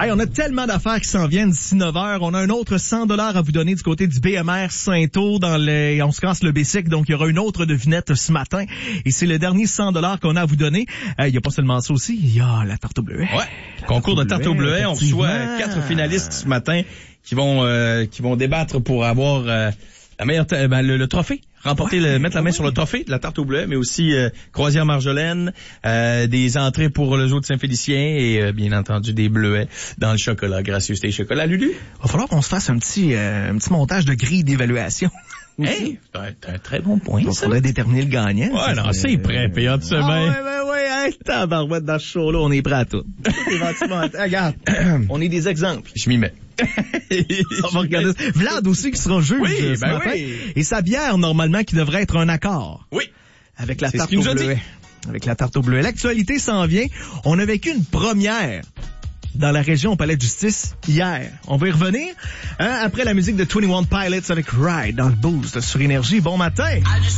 Hey, on a tellement d'affaires qui s'en viennent d'ici 9h. On a un autre 100$ à vous donner du côté du BMR Saint-Eau on se casse le bicycle, donc il y aura une autre devinette ce matin. Et c'est le dernier 100$ qu'on a à vous donner. Il y a pas seulement ça aussi, il y a la tarte au bleuet. Ouais. Concours de tarte au bleuet. On reçoit 4 finalistes ce matin qui vont débattre pour avoir la meilleure le trophée. Mettre la main sur le trophée de la tarte au bleuet, mais aussi croisière Marjolaine, des entrées pour le zoo de Saint-Félicien et bien entendu des bleuets dans le chocolat, gracieuseté et chocolat. Lulu? Va falloir qu'on se fasse un petit montage de grille d'évaluation. Hey, t'as un très bon point. On faudrait déterminer le gagnant. Ouais, non, c'est prêt, payant de semaine. Ouais, tabarouette dans ce show-là, on est prêt à tout. Regarde, on est des exemples. Je m'y mets. On va regarder. Vlad aussi qui sera juge ce matin. Oui. Et sa bière, normalement, qui devrait être un accord. Oui. Avec la tarte au bleuet. Avec la tarte au bleuet. L'actualité s'en vient. On a vécu une première dans la région au Palais de Justice hier. On va y revenir après la musique de 21 Pilots avec Ride dans le Boost sur Énergie. Bon matin!